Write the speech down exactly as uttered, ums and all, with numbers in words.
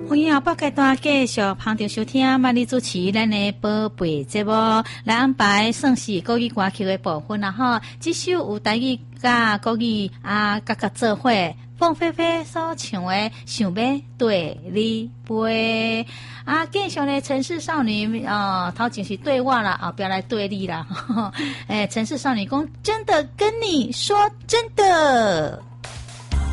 欢迎后半阶段继续旁听收听万里主持咱的宝贝节目，来安排算是国语歌曲的部分啦吼。这首有台语甲国语啊，各个做伙，凤飞飞所唱的《想要对你飞》啊，继续呢，城市少女哦，头前是对我啦，后边来对你啦。诶，城市少女讲真的跟你说真的。